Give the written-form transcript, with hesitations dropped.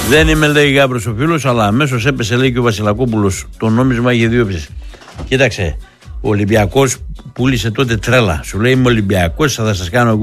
Δεν είμαι, λέει, Γάβρος ο φίλος, αλλά αμέσως έπεσε, λέει, και ο Βασιλακόπουλος. Το νόμισμα είχε δύο ψες. Κοίταξε, ο Ολυμπιακός πούλησε τότε τρέλα. Σου λέει, είμαι Ολυμπιακός, θα σας κάνω